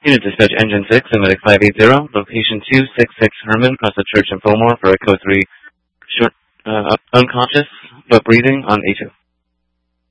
Unit Dispatch Engine 6 and Medic 580, location 266 Herman, across the church in Fillmore for Echo 3, unconscious but breathing on A2.